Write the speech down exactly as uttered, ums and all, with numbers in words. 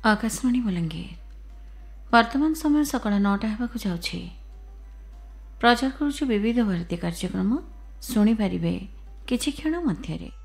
आकाशवाणी बलांगीर वर्तमान समय सकाळ नौटा होगा जाऊँगी। प्रचार करुछु विविध भारती कार्यक्रम शुणी पारे किछि क्षण मध्यरे।